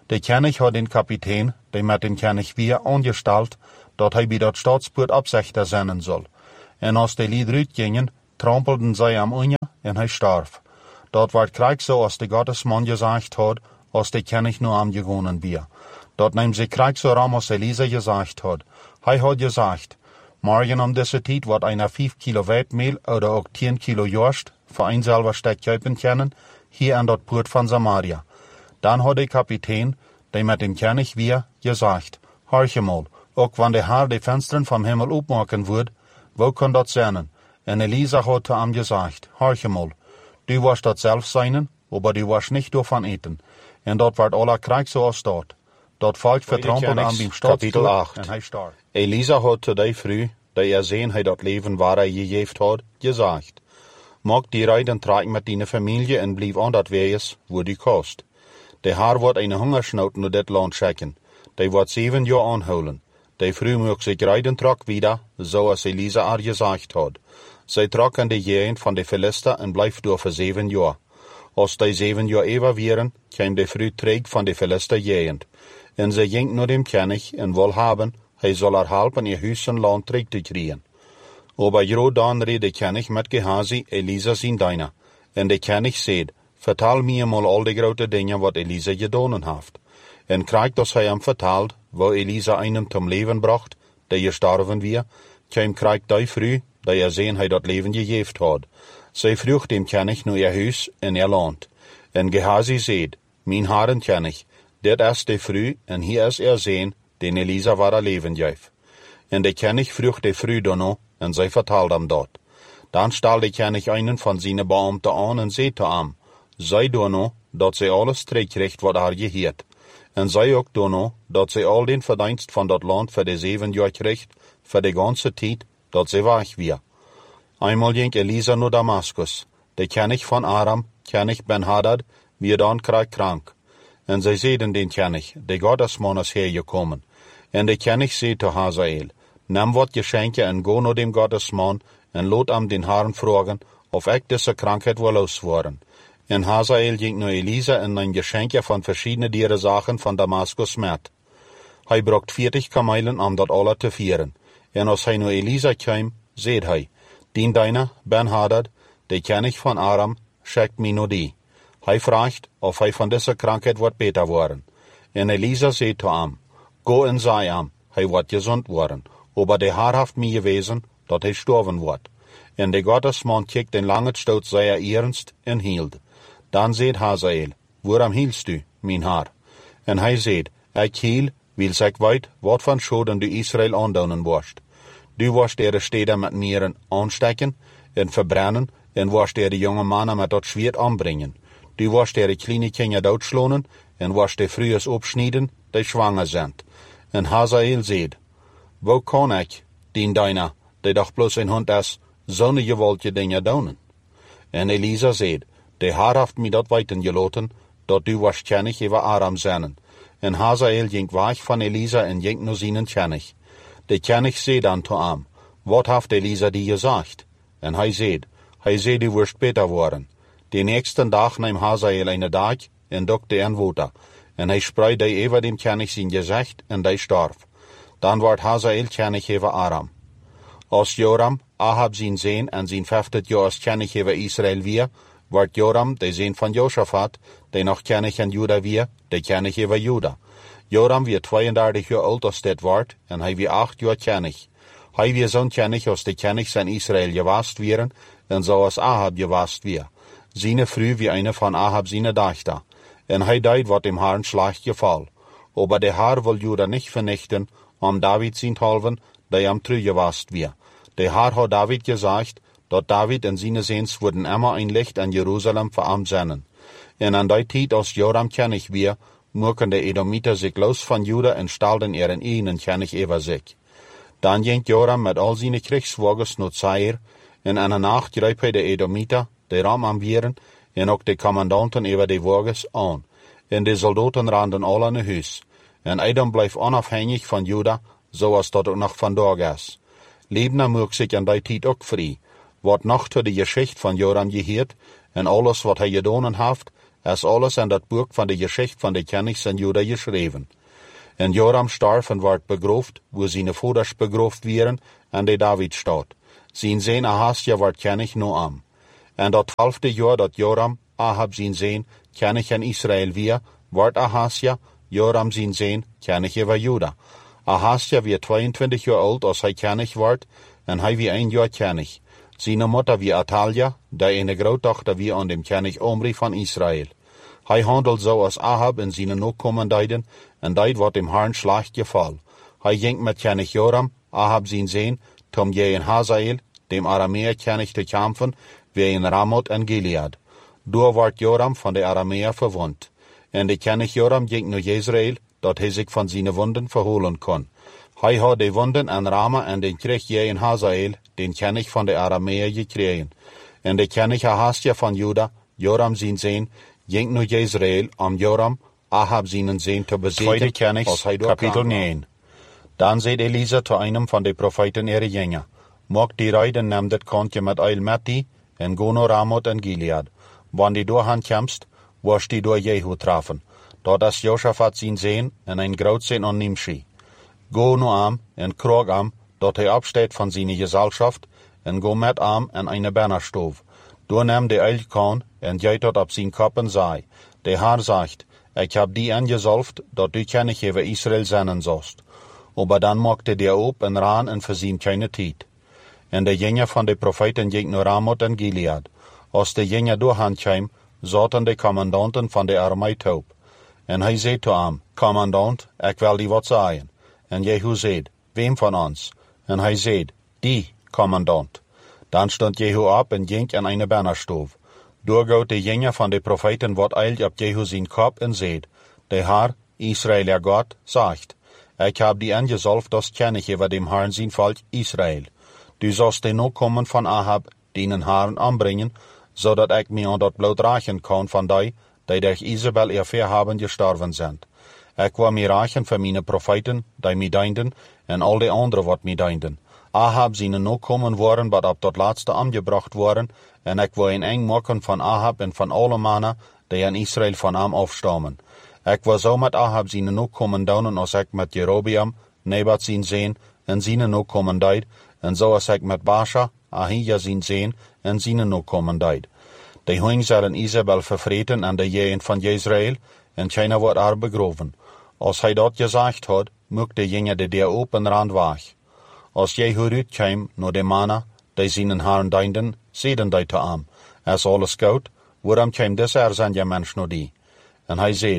De König had den Kapitein, die met den König weer aangesteld, dat hij bij dat staatspoort opzichter zijn zal. En als de lied uitgingen, trampelden zij hem aan en hij starf. Dat werd krijg zoals de Gottesman gezegd had, als de König nu aangegonnen weer. Dat neemt ze krijg zo ram als Elisa gezegd had. Hij had gezegd, morgen om deze tijd wordt einer 5 kilo weitmeel oder ook 10 kilo jorst voor een selber stuk kopen kunnen, hier aan dat poort van Samaria. Dan had de kapitein, die met dem König weer, gezegd, horch mal, ook wanneer de Heer de vensteren van hemel opmaken wordt, wo kan dat zijn? En Elisa had te hem gezegd, horch mal, du was dat zelf zijn, aber du was niet daarvan eten. En dat werd alle krijg zoals dat. Dat volk vertrampelde aan dem Kapitel 8. en hij starf. Elisa had te die vrouw, die zien hij dat leven waar hij gegeven had, gezegd, maak die rijden trekken met die familie en blijf aan dat wees, waar die kost. De Heer wordt een hongersnood naar dit land schikken. Die wordt 7 jaar aanhouden. De vrouw moet zich rijden trok wieder, zoals Elisa er gezegd had. Zij trok in de gegend van de Philister en blijft door voor 7 jaar. Als die 7 jaar even waren, kwam de vrouw terug van de Philister gegend. En zij ging naar dem König en wil hebben, hij zal haar helpen ihr huis en land terug te krijgen. Aber groot dan reed de König met Gehazi, Elisa zijn dienaar. En de König zei, vertel mij mal al de grote dingen wat Elisa gedaan heeft. En krijg dat hij hem vertelt, waar Elisa einem zum leven bracht, die gestorven weer, kwam krijg die vrouw, die zien hij dat leven gegeven had. Zij vroeg dem König naar ihr huis en ihr land. En Gehazi zei, mijn Herren König, dit is de vrouw en hier is zeen, den Elisa waar leven geeft. En de König vroeg de vrouw daarna, en zij vertelde hem dat. Dan stel de König einen van zijn beambten aan en zei te hem, zij daarna, dat zij alles terugkrijgt wat haar geheerd. En zij ook daarna, dat zij al den verdienst van dat land voor de 7 jaar krijgt, voor de ganze tijd, dat zij weg weer. Eenmaal ging Elisa naar Damascus. De König van Aram, König Ben-Hadad, weer dan krank. En zij zeiden den König, de Gottesman is hergekommen. En de König zei te Hazael, neem wat geschenken en go naar dem Gottesman en laat hem den Herrn vragen, of ik deze krankheid wil losworden. En Hazael ging naar Elisa en nam geschenken van verschillende dierenzaken van Damascus met. Hij bracht 40 kamelen om dat alle te vieren. En als hij naar Elisa kwam, zei hij, dien deiner, Ben-Hadad, de König van Aram, schickt mij naar die. Hij vraagt of hij van deze krankheid wordt beter worden. En Elisa zei te hem, go en zei hem, hij wordt gezond worden. Aber de Heer heeft mij gewezen, dat hij sterven wordt. En de Gottesman kijkt een lange stoot zeer ernst en hield. Dan zei Hazael, waarom hielst u, mijn Heer? En hij zei, ik hiel, wil ik weet, wat van schoden du Israël aandoen worst. Du worst de steden met mieren aanstekken en verbrennen, en worst de jonge mannen met dat zwaard aanbrengen. Du worst de kleine kinderen doodslaan, en worst de vrouwen opsnijden, die zwanger zijn. En Hazael zei, wo kan ik, dien deiner, die doch bloos een hond is, zo'n geweldige dingen doen? En Elisa zei, de Heer heeft mij dat weten gelaten, dat du waarschijnlijk over Aram zijn. En Hazael ging weg van Elisa en ging naar zijn König. De König zei dan te hem, wat heeft Elisa die gezegd? En hij zei, du wirst beter worden. De nächsten dag nam Hazael een dag en dokte een water. En hij spreidde over dem König zijn gezicht en die starf. Dan werd Hazael König over Aram. Als Joram, Ahab zijn zoon en zijn 50 jaar als König over Israël weer, werd Joram, de zoon van Josaphat, die nog König in Juda weer, de König over Juda. Joram weer 32 jaar oud als dit werd, en hij weer 8 jaar König. Hij weer zo'n König als de Königs in Israël gewaast wieren, en zoals Ahab gewaast weer. Zijn vrouw wie eine van Ahab zijn dochter. En hij deed wat dem Herrn slecht geval. Aber de Heer wil Juda niet vernichten, om David zijn halven, die hem teruggewast weer. De Heer had David gezegd, dat David en zijn zoons worden immer een licht in Jeruzalem voor hem zijn. En aan die tijd als Joram König weer, mochten de Edomiten zich los van Juda en stelden een eigen König over zich. Dan ging Joram met al zijn kriegswagens naar Zair, en aan een nacht greep hij de Edomiten, die ram aan wieren, en ook de commandanten over de wagens aan. En de soldaten renden alle naar huis. En Edom bleef onafhankelijk van Juda, zoals dat ook nog vandaag is. Lebna mocht zich aan die tijd ook vrij. Wat nog tot de geschichte van Joram geheerd, en alles wat hij gedaan heeft, is alles in dat boek van de geschicht van de kennigs in Juda geschreven. En Joram starf en werd begroofd, wo zijn voeders begroofd werden, en de Davidstad. Zijn zoon Ahasja werd kennig Noam. En dat 12e jaar dat Joram, Ahab zijn zoon, kennig in Israël weer, werd Ahasja, Joram zijn zoon, kennig over Juda. Ahasja weer 22 jaar oud als hij kennig werd, en hij weer 1 jaar kennig. Zijn moeder weer Atalja, die een grootdochter weer aan dem kennig Omri van Israël. Hij handelt zo als Ahab en zijn nakomelingen, en dit wordt hem Herrn slecht geval. Hij ging met kennig Joram, Ahab zijn zoon, tom in Hazael, dem Arameer kennig te kampen, weer in Ramoth en Gilead. Door werd Joram van de Arameer verwond. En de kennig Joram ging naar Jezreel, dat hij zich van zijn wonden verholen kon. Hij had de wonden aan Rama en den kreeg in Hazael, den kennig van de Arameer gekregen. En de kennig Ahasja van Juda, Joram zijn zoon, ging naar Jezreel om Joram, Ahab zijn zoon te bezeten, als hij kapitel 9. Dan zei Elisa te einem van de profeten Jenja, mocht die rijden neem dit kontje met eil met die, en go naar Ramoth en Gilead. Wanneer die doorgaan komst, worst die door Jehu treffen. Dat is Josaphat zijn zoon en een groot zoon aan Nimshi. Go naar am en kroeg am, dat hij opsteekt van zijn gezelschap, en go met am en een bannerstoof. Door neem de eil kan en jij dat op zijn kop en zei, de Heer zegt, ik heb die aangezalfd, dat du kennig over Israël zenden zost. Maar dan maakte die op en raan en verzien keine tijd. En de jenja van de profeten ging naar Ramoth en Gilead. Als de jenja doorgaan kwam, zaten de commandanten van de armee op. En hij zei te hem, commandant, ik wil die wat zeggen. En Jehu zei, wem van ons? En hij zei, die, commandant. Dan stond Jehu op en ging in een bannerstoof. Doorgoot de jenja van de profeten wat eilt op Jehu zijn kop en zei, de Heer, Israël God, zegt, ik heb die aangezalfd als kennig over dem Herrn zijn volk Israël. Du zult de nakomen van Ahab, dienen Herrn aanbrengen, zodat ik me aan dat bloed rachen kan van die durch Isabel erfaar hebben gestorven zijn. Ik wil me rachen van mijn profeten, die me dienden, en al de anderen wat me dienden. Ahab zijn nakomen worden, wat op dat laatste aangebracht worden, en ik wil een eng maken van Ahab en van alle mannen, die in Israël van hem afstammen. Ik wil zo met Ahab zijn nakomen doen als ik met Jerobeam, Nebat zijn zoon, en zijn nakomen deed, en zoals ik met Baasha, Ahija zijn zoon, en zijn nakomen deed. De hoing zullen Isabel vervreten aan de jeugd van Jezreel, en China wordt haar begroven. Als hij dat gezegd had, mocht de jenja de deur open rand weg. Als Jehu uitkwam naar de mannen, die zijn Herrn dienden, zeiden die te hem, is alles goed, waarom kwam deze zijn je mens naar die? En hij zei,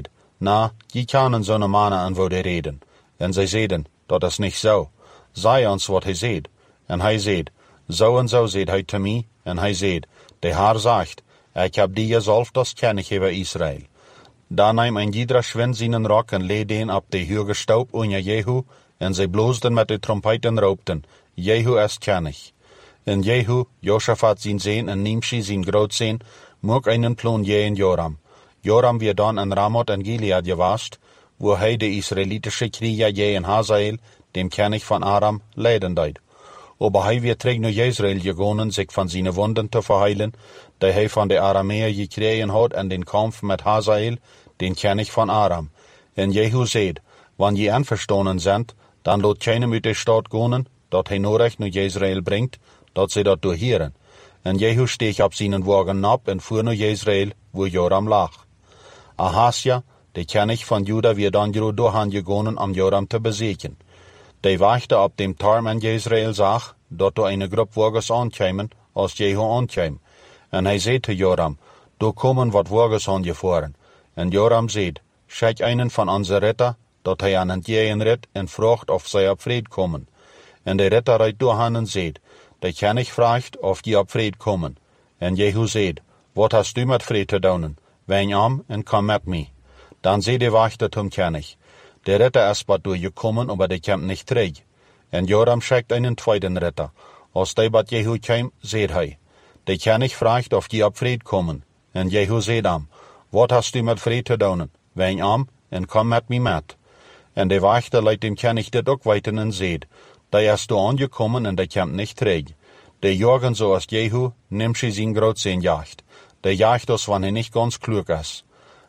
je kennen zo'n mannen aan worden reden. En zij zeiden, dat is niet zo. Zei ons wat hij zei. En hij zei, zo en zo zei hij te mij, en hij zei, de Heer zegt, ik heb die gezalfd als kennig over Israël. Dan nam een iedere schwind zijn rok en leed den op de huge stoop onder Jehu, en zij bloosden met de trompet en roepten, Jehu is kennig. En Jehu, Josaphat zijn zoon en Nimshi zijn grootzoon, mocht een plan in Joram. Joram weer dan in Ramoth en Gilead geweest, waar hij de Israëlitische krieger in Hazael, dem kennig van Aram, leiden deed. Maar hij weer terug naar Jezreel gegaan, zich van zijn wonden te verheilen, die hij van de Arameer gekregen had in den kamp met Hazael, den kennig van Aram. En Jehu zei, wanneer je einverstanden bent, dan laat keinem uit de stad gaan, dat hij nodig naar Jezreel brengt, dat ze dat doorheren. En Jehu steeg op zijn wagen op en voer naar Jezreel, waar Joram lag. Ahasja, de kennig van Juda, weer dan doorgaan gegaan om Joram te bezeken. Die wachte op dem Tarm in Jezreel zag, dat er een groep wagens aankwamen, als Jehu aankwam. En hij zei te Joram, er komen wat wagens aangevoeren. En Joram zei, schik einen van onze ritter, dat hij aan het jeën rit en vraagt of zij op vrede komen. En de ritter rijdt doorgaan en zei, de kennig vraagt of die op vrede komen. En Jehu zei, wat hast du met vrede te doen? Wijn om en kom met mij. Dan zei de wachter zum kennig, de ritter is wat doorgekomen, maar de komt niet terug. En Joram schikt een tweede ritter. Als die bij Jehu kwam, zei hij, de kennig vraagt of die op vrede komen. En Jehu zei hem, wat hast du met vrede te doen? Wijn om en kom met mij met. En de wachter liet dem kennig dit ook weten en zei, die is door aangekomen en die komt niet terug. De jagen zoals Jehu, neemt ze zijn grootzoon jacht. De jacht als wanneer hij niet ganz klug is.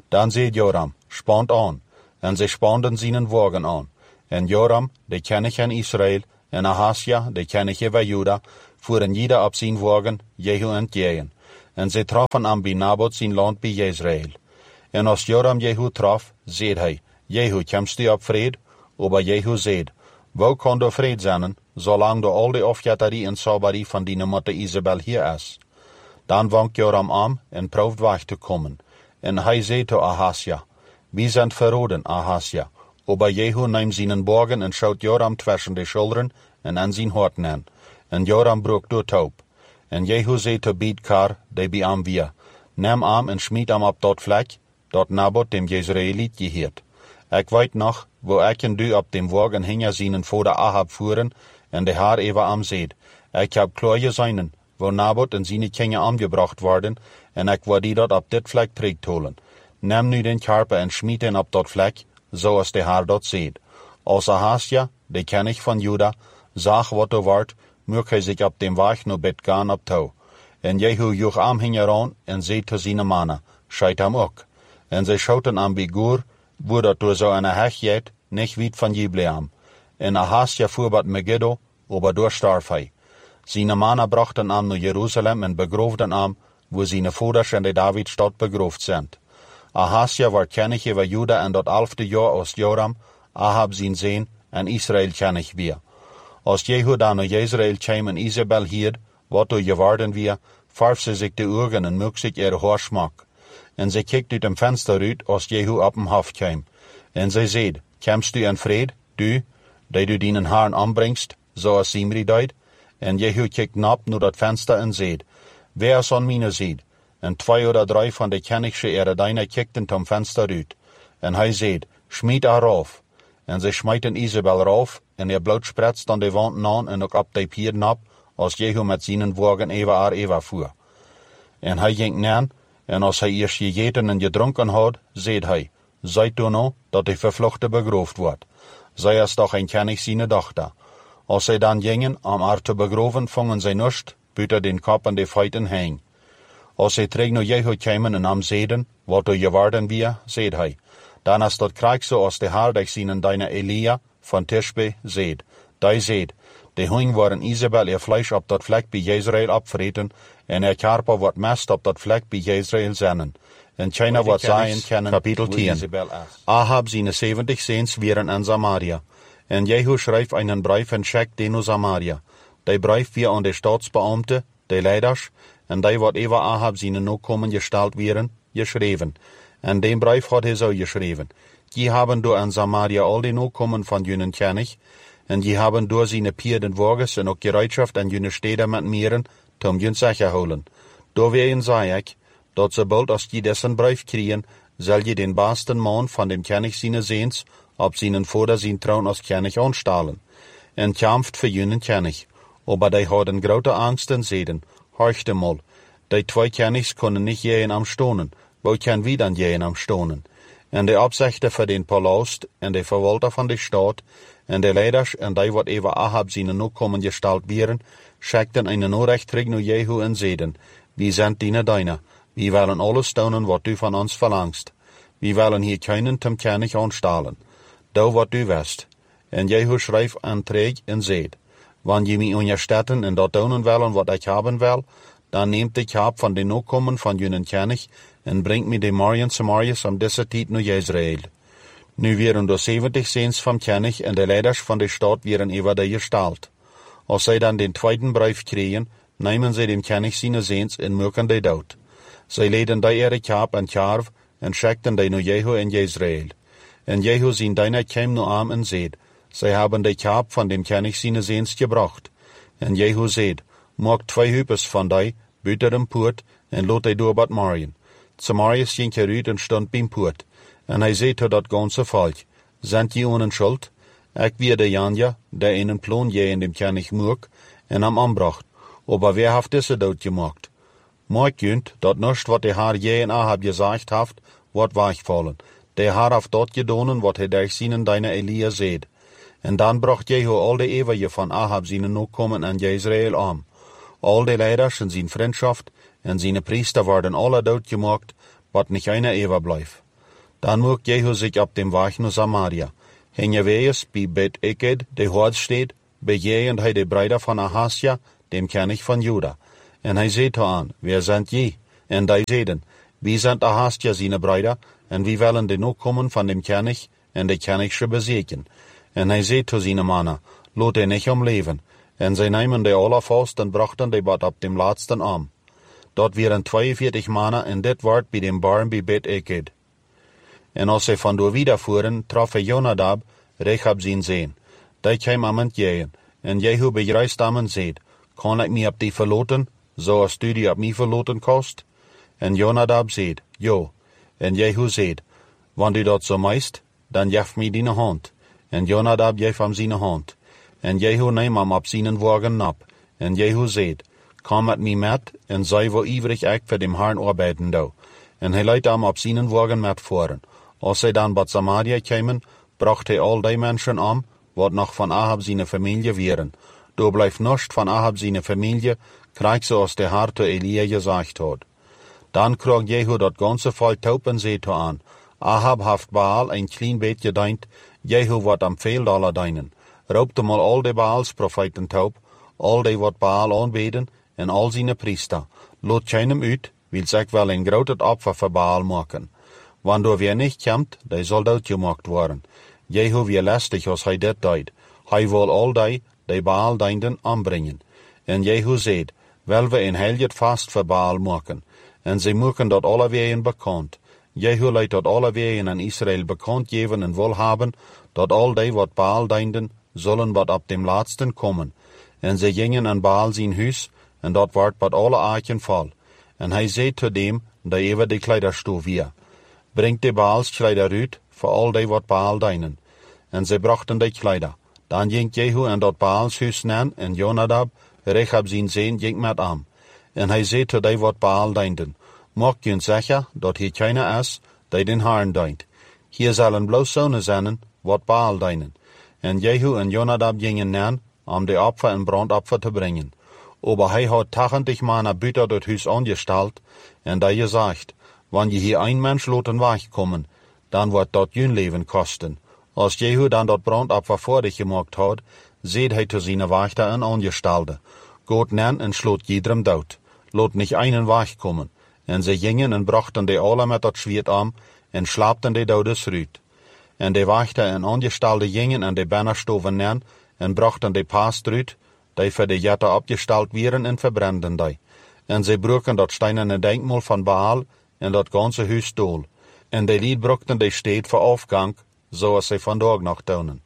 Dan zei Joram, spant aan, en zij spanden zijn wagen aan. En Joram, de kennig in Israël, en Ahasja, de kennig van Juda, voeren ieder op zijn wagen Jehu entgegen. En zij troffen aan bij Naboth zijn land bij Jezreel. En als Joram Jehu trof, zeide hij, Jehu, komst u op vrede? Aber Jehu zeide, wou kan er vrede zijn, zolang er al de afjatterie en sauberie van die moeder Isabel hier is. Dan wankt Joram aan en proeft weg te komen. En hij zei tot Ahasja, wie zijn verroden, Ahasja? Aber Jehu neemt zijn bogen en schoot Joram tussen de schilderen en aan zijn hart aan. En Joram broek door taub. En Jehu zei tot Bidkar, die bij hem weer, neem hem en smiet hem op dat vlek, dat Naboth dem Jezreeliet geheerd. Ik weet nog, wo ik en du op dem wagen hingen zijn vader Ahab voeren, en de haar even am zeid, ik heb klaar gezien, wo Naboth en zijn kinderen aangebracht worden, en ik wil die dat op dit vlek terugtolen. Neem nu den karper en smiet hen op dat vlek, zoals de haar dat zeid. Als Ahasja, de kennig van Juda, zag wat er wordt, mocht hij zich op dem weg naar bed gaan op touw. En Jehu joeg am hing eraan en zei tot zijn mannen, scheid hem ook. En zij schoten aan bij Gur, wo dat door zo een hegjet, niet weit van Jibleam. En Ahasja voer wat Megiddo, aber door starf hij. Zijn mannen brachten hem naar Jeruzalem en begroefden hem, wo zijn vaders in de Davidstad begroefd zijn. Ahasja werd kennig van Juda en dat 11e jaar als Joram, Ahab zijn zoon en Israël kennig weer. Als Jehu dan naar Jezreel kwam en Isabel hield, wat er geworden weer, verf ze zich de ogen en moek zich haar smak. En zij kijkt uit een venster uit als Jehu op een hof kwam. En zij zei, komst u in vrede, du, die du dienen haren aanbrengst, zoals Zimri deed? En Jehu kijkt nap naar dat venster en zei, wer is aan mijn zijde? En 2 of 3 van de kennigste eredijnen kijkten tom venster uit. En hij zei, schmiet haar af. En zij smijten Isabel eraf, en bloed spretst aan de wand aan en ook op de pierden op, als Jehu met zijn wagen even voer. En hij ging neer, en als hij eerst gegeten en gedronken had, zei hij, zijt u nou dat de vervluchte begroefd wordt. Zij is toch een kennig zijn dochter. Als zij dan gingen om haar te begroven, vongen zij nust, buiten den kop en de feiten heen. Als zij terug naar Jehu kwamen en hem zeiden, wat er geworden weer, zei hij, dan is dat krijg zoals de haar die zijn deine Elia van Tishbe zeid. Die zeid, de hoing waren Isabel ihr vlees op dat vlek bij Jezreel opvreten, en haar karper wordt mest op dat vlek bij Jezreel zennen. En China wordt zijn kennen, kapitel 10. Ahab zijn 70 zoons waren in Samaria. En Jehu schreef einen brief en schickt den naar Samaria. Die brief weer aan de staatsbeamte, de leiders, en die wordt even Ahab zijn nakomen gesteld werden, geschreven. En den brief had hij zo geschreven. Die hebben door in Samaria al de nakomen van jullie kennig, en die hebben door zijn pierden wagens en ook gereedschaft en jullie steden met meren, om jullie zeggen houden. Doorwegen zei ik, dat sobald als je dessen brief krijgen, zal je den baasten man van dem kennig zijn zeens, op zijn vader zijn troon als kennig aanstellen. En kämpft voor jullie kennig. Aber die hadden grote angst en zeiden, horchte mal, die 2 kennigs kunnen niet jeen am stonen, wo kan wie dan jeen am stonen? En de opzichter voor den palast, en de verwalter van de stad, en de leiders, en die wat even Ahab zijn nakomen gesteld werden, schikten een noorrecht terug naar Jehu en zeiden, wie zijn deine, wie willen alles stonen wat u van ons verlangst. Wie willen hier keinen tem kennig aanstellen. Doe wat u wist. En Jehu schreef aan terug en zeid, wanneer je mij onderstetten en dat doen willen wat ik hebben wil, dan neemt ik heb van de nakomen van jullie kennig en brengt me de Marien Samariërs om deze tijd naar Jezreel. Nu werden de 70 zoons van kennig en de leiders van de stad werden even de gesteld. Als zij dan den tweeden brief kregen, nemen zij dem kennig zijn zoons en maken die dood. Zij leiden die ere kaap en karf en schikten die naar Jehu en Jezreel. En Jehu zijn dienaar kwam naar hem en zeid, zij hebben de kaap van dem kennig zijn zoons gebracht. En Jehu zeid, maak 2 hupes van die, buiten een poort, en laat die door wat Marien. Samariërs ging eruit en stond bij een poort. En hij zei tot dat ganse volk, zijn je ohne schuld? Ik weer de Janja, die in een plan je in dem kennig moek, en hem aanbracht. Aber wer heeft deze dood gemaakt? Maak junt, dat niets wat de haar je en Ahab gezegd heeft, wordt wegvallen. De haar heeft dat gedaan wat hij durch zijn deine Elia zeid. En dan bracht Jehu al de eeuwige van Ahab zijn nakomen aan Jezreel aan. Al de leiders en zijn vriendschaft en zijn priester worden alle doodgemaakt, wat niet een eeuwig blijft. Dan mocht Jehu sich op dem weg naar Samaria. Hing wees bij Bet Eked, de hoofdstad, bejegend hij de bruider van Ahasja, dem koning van Juda. En hij zei te aan, wie zijn je? En die zeiden, wie zijn Ahasja zijn bruider, en wie willen de nakomen van dem koning en de koningsche bezeken. En hij zei te zijn mannen, laat hij niet omleven. En zij namen de allervorst en brachten de bad op dem laatsten arm. Dort waren 42 mannen en dit wordt bij dem barn bij Bet Eked. En als zij vandoor wiedervoeren, trof hij Jonadab, Rechab zijn zoon. Die kwam aan het jeeën. En Jehu begrijst aan en zei, kan ik mij op die verloten, zoals du die op mij verloten kost? En Jonadab zei, jo. En Jehu zei, wanneer du dat zo meist, dan geef mij die hand. En Jonadab geef hem zijn hand. En Jehu neem hem op zijn wagen op. En Jehu zei, kom met mij met, en zij wo ivrig ik voor dem Herrn arbeiden doe. En hij leidt hem op zijn wagen met voeren. Als zij dan bij Samaria kwamen, bracht hij al die mensen om, wat nog van Ahab zijn familie waren. Door blijft niets van Ahab zijn familie, krijgt zoals de Heer te Elia gezegd had. Dan kreeg Jehu dat ganze volk taub en zei te aan, Ahab heeft Baal een klein beetje gedient, Jehu wordt hem veel dollar dienen. Roept hem al de Baals profeten taub, al die wat Baal aanbeden, en al zijn priester. Laat geen hem uit, wil zich wel een groot opfer voor Baal maken. Wanneer weer niet komt, die zal doodgemaakt worden. Jehu weer lastig als hij dit deed. Hij wil al die Baal dienden aanbrengen. En Jehu zei, wil we een heilig vast voor Baal maken. En zij maken dat alle wegen bekend. Jehu leidt dat alle wegen aan Israël bekend geven en wil hebben, dat al die wat Baal dienden, zullen wat op dem laatsten komen. En zij gingen aan Baal zijn huis, en dat werd wat alle aarten vol. En hij zei te dem, die even de kleiderstoel weer. Brengt de Baals kleider uit, voor al die wat Baal dienen. En zij brachten die kleider. Dan ging Jehu en dat Baals huis na, en Jonadab, Rechab zijn zoon, ging met hem. En hij zei te die wat Baal dienden, maak je zeker dat hier keiner is, die den Herrn dient. Hier zullen bloos zonen zijn, wat Baal dienen. En Jehu en Jonadab gingen na, om de opfer en brandopfer te brengen. Aber hij had 80 mannen buiten het huis aangesteld, en die gezegd, wanneer je hier een mens laten wegkomen, dan wordt dat je leven kosten. Als Jehu dan dat brandopfer voor gemaakt had, zei hij te zijn wachter en aangestelde, gaat nan en sloot iedereen dood. Laat niet einen wegkomen. En ze gingen en brachten de alle met dat zwaard aan, en slaapten de dodes eruit. En de wachter en aangestelde gingen en de banner stoven nan, en brachten de paas eruit, die voor de jatten opgesteld waren, en verbrandden die. En ze broken dat steinerne denkmal van Baal, en dat ganze huis dool. En de lied brachten de stad voor afgang, zoals ze vandaag nog doen.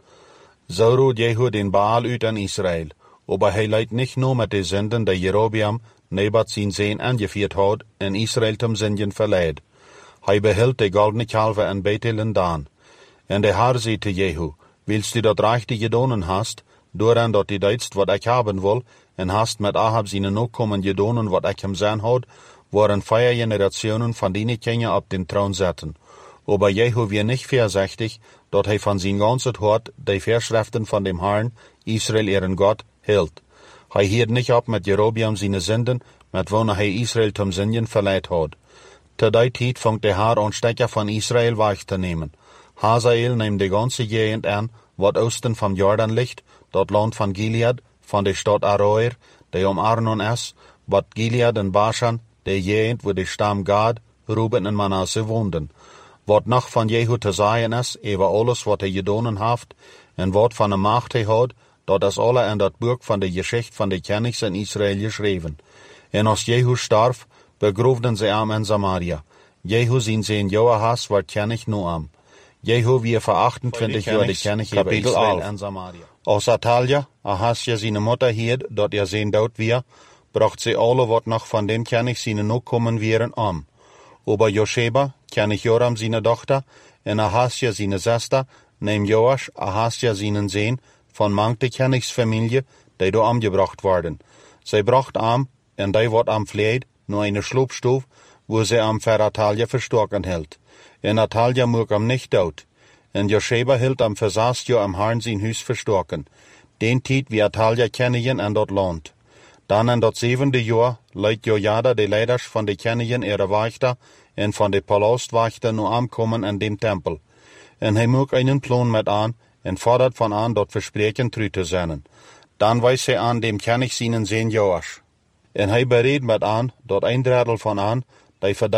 Zo rood Jehu den Baal uit aan Israël, aber hij leidt niet nur met de zenden die Jerobeam, Nebat zijn zoon aangevierd had, en Israël ten zenden verleid. Hij behield de goldene kalven en Bethel en Dan. En de Heer zei te Jehu, willst du dat rechte gedonen hast, dooraan dat die deedst wat ik hebben wil, en hast met Ahab zijn nakomen gedonen wat ik hem zijn had, waren 4 generationen van die kinderen op den troon zetten. Aber Jehu weer niet voorzichtig, dat hij van zijn ganse hart de verschriften van dem Herrn, Israël ihren God, hield. Hij hield niet op met Jerobeam zijn zenden, met wanneer hij Israël ten zenden verleid had. Te die tijd vangt de Heer een stekker van Israël weg te nemen. Hazael neemt de ganze gegend aan, wat oosten van Jordan ligt, dat land van Gilead, van de stad Aroer, die om Arnon is, wat Gilead en Bashan, de gegend waar de stam Gad, Ruben en Manasse woonden. Wat nog van Jehu te zeggen is, over alles wat hij gedonen heeft, en wat van de macht hij had, dat is alle in dat boek van de geschichte van de konings in Israël geschreven. En als Jehu starf, begroefden ze hem in Samaria. Jehu zijn zoon Joahaz werd koning nu am. Jehu weer voor 28 jaar de koning over Israël en Samaria. Als Atalja, Ahasja zijn moeder hield, dat zijn dood weer, bracht ze alle wat nog van dem koning zijn nakomen waren am. Aber Josheba, koning Joram zijn dochter, en Ahasja zijn zuster, neem Joash, Ahasja zijn zoon, van mank de koningsfamilie, die door omgebracht worden. Zij bracht am, en die wordt am vleed, naar een sloopstof, waar ze am voor Atalja verstoken hield. En Atalja mocht am niet dood. En Josheba hield am voor 6 jaar am Herrn zijn huis verstoken. Den tijd wie Atalja koningin aan dat land. Dan in dat 7e jaar leidt Jojada de leiders van de Kenigen ihre Wachter en van de Palastwachter nu aankomen in dem Tempel. En hij maakt einen Plan met aan en fordert van aan dat Versprechen true te zijn. Dan wijst hij aan dem König seinen Sohn Joasch. En hij beredt met aan dat een derdel van aan, die